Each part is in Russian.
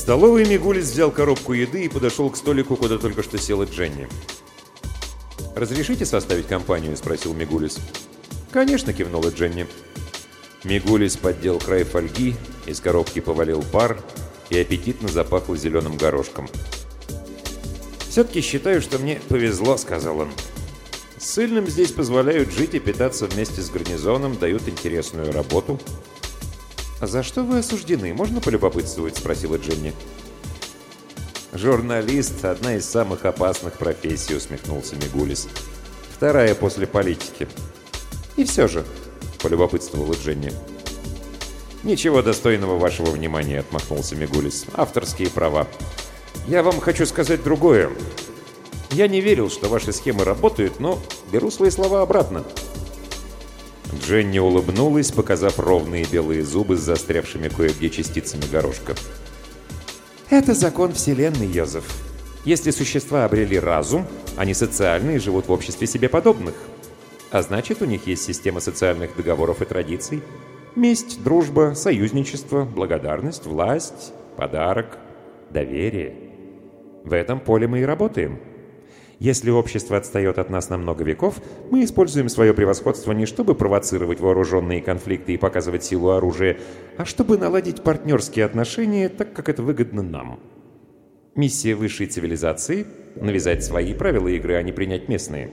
столовой Мигулис взял коробку еды и подошел к столику, куда только что села Дженни. «Разрешите составить компанию?» – спросил Мигулис. «Конечно», – кивнула Дженни. Мигулис поддел край фольги, из коробки повалил пар и аппетитно запахло зеленым горошком. «Все-таки считаю, что мне повезло», – сказал он. «Ссыльным здесь позволяют жить и питаться вместе с гарнизоном, дают интересную работу». «А за что вы осуждены? Можно полюбопытствовать?» – спросила Дженни. «Журналист – одна из самых опасных профессий», – усмехнулся Мигулис. «Вторая после политики». «И все же», – полюбопытствовала Дженни. «Ничего достойного вашего внимания», – отмахнулся Мигулис. «Авторские права. Я вам хочу сказать другое. Я не верил, что ваши схемы работают, но беру свои слова обратно». Дженни улыбнулась, показав ровные белые зубы с застрявшими кое-где частицами горошка. «Это закон Вселенной, Йозеф. Если существа обрели разум, они социальны и живут в обществе себе подобных. А значит, у них есть система социальных договоров и традиций. Месть, дружба, союзничество, благодарность, власть, подарок, доверие. В этом поле мы и работаем. Если общество отстает от нас на много веков, мы используем свое превосходство не чтобы провоцировать вооруженные конфликты и показывать силу оружия, а чтобы наладить партнерские отношения так, как это выгодно нам. Миссия высшей цивилизации – навязать свои правила игры, а не принять местные».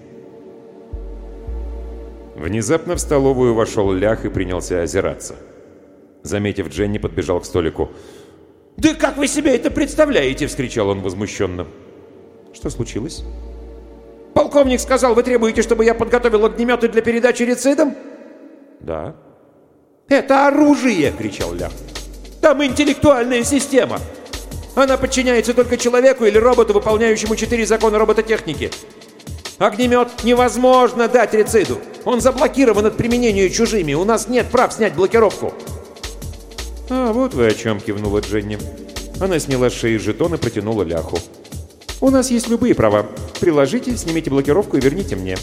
Внезапно в столовую вошел Лях и принялся озираться. Заметив Дженни, подбежал к столику. «Да как вы себе это представляете?» – вскричал он возмущенно. «Что случилось?» «Полковник сказал, вы требуете, чтобы я подготовил огнеметы для передачи рецидам?» «Да». «Это оружие!» — кричал Лях. «Там интеллектуальная система! Она подчиняется только человеку или роботу, выполняющему 4 закона робототехники. Огнемет невозможно дать рециду! Он заблокирован от применения чужими, у нас нет прав снять блокировку!» «А, вот вы о чем!» — кивнула Дженни. Она сняла с шеи жетон и протянула Ляху. «У нас есть любые права. Приложите, снимите блокировку и верните мне».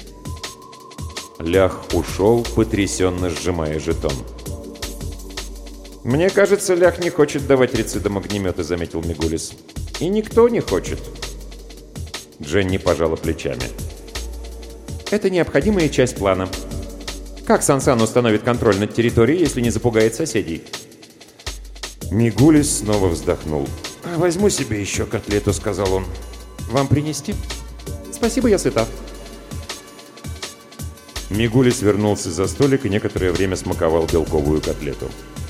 Лях ушел, потрясенно сжимая жетон. «Мне кажется, Лях не хочет давать рецидам огнеметы», — заметил Мигулис. «И никто не хочет». Дженни пожала плечами. «Это необходимая часть плана. Как Сан-Сан установит контроль над территорией, если не запугает соседей?» Мигулис снова вздохнул. «Возьму себе еще котлету», — сказал он. «Вам принести?» «Спасибо, я сыта». Мигулис вернулся за столик и некоторое время смаковал белковую котлету.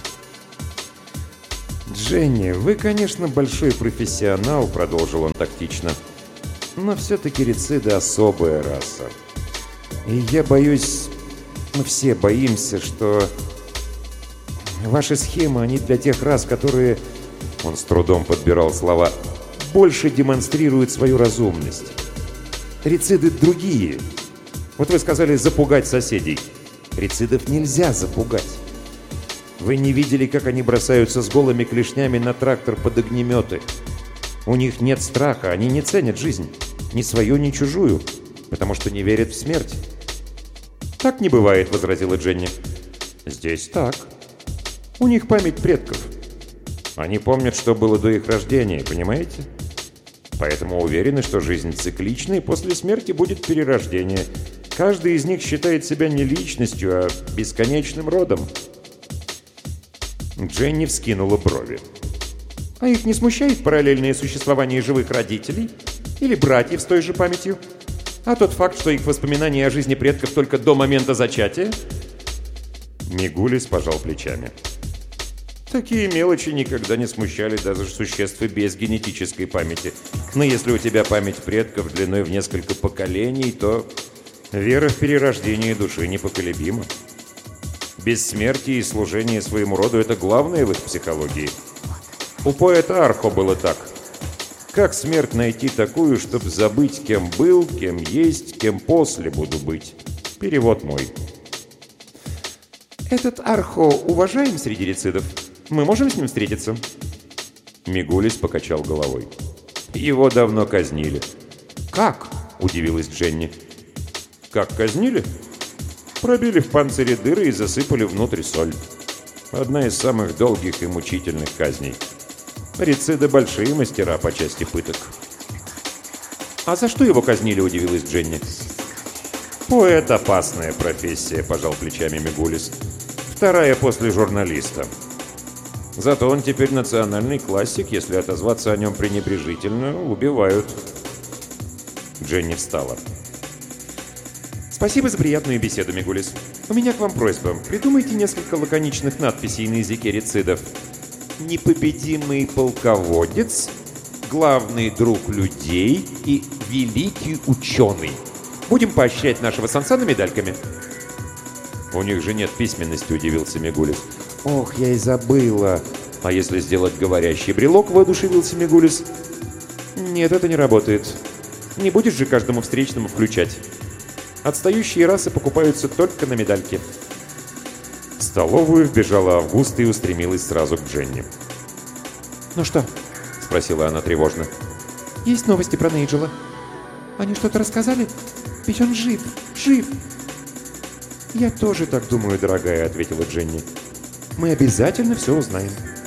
«Дженни, вы, конечно, большой профессионал», — продолжил он тактично. «Но все-таки рециды — особая раса. И я боюсь, мы все боимся, что ваши схемы, они для тех рас, которые...» Он с трудом подбирал слова. «Больше демонстрируют свою разумность. Рециды другие. Вот вы сказали запугать соседей. Рецидов нельзя запугать. Вы не видели, как они бросаются с голыми клешнями на трактор под огнеметы. У них нет страха, они не ценят жизнь. Ни свою, ни чужую. Потому что не верят в смерть». «Так не бывает», — возразила Дженни. «Здесь так. У них память предков. Они помнят, что было до их рождения, понимаете? Поэтому уверены, что жизнь циклична, и после смерти будет перерождение. Каждый из них считает себя не личностью, а бесконечным родом». Дженни вскинула брови. «А их не смущает параллельное существование живых родителей? Или братьев с той же памятью? А тот факт, что их воспоминания о жизни предков только до момента зачатия?» Мигулис пожал плечами. «Такие мелочи никогда не смущали даже существ без генетической памяти. Но если у тебя память предков длиной в несколько поколений, то вера в перерождение души непоколебима. Бессмертие и служение своему роду — это главное в их психологии. У поэта Архо было так. Как смерть найти такую, чтобы забыть, кем был, кем есть, кем после буду быть? Перевод мой». «Этот Архо уважаем среди рецидов? Мы можем с ним встретиться?» Мигулис покачал головой. «Его давно казнили». «Как?» – удивилась Дженни. «Как казнили? Пробили в панцире дыры и засыпали внутрь соль. Одна из самых долгих и мучительных казней. Рициды большие мастера по части пыток. «А за что его казнили?» – удивилась Дженни. «Поэт – опасная профессия», – пожал плечами Мигулис. «Вторая после журналиста. Зато он теперь национальный классик. Если отозваться о нем пренебрежительно, убивают». Дженни встала. «Спасибо за приятную беседу, Мигулис. У меня к вам просьба. Придумайте несколько лаконичных надписей на языке рицидов. Непобедимый полководец, главный друг людей и великий ученый. Будем поощрять нашего Сансана медальками». «У них же нет письменности», — удивился Мигулис. «Ох, я и забыла. А если сделать говорящий брелок?» — воодушевился Мигулис. «Нет, это не работает. Не будешь же каждому встречному включать. Отстающие расы покупаются только на медальки». В столовую вбежала Августа и устремилась сразу к Дженни. «Ну что?» — спросила она тревожно. «Есть новости про Нейджела? Они что-то рассказали? Ведь он жив, жив!» «Я тоже так думаю, дорогая», — ответила Дженни. «Мы обязательно все узнаем».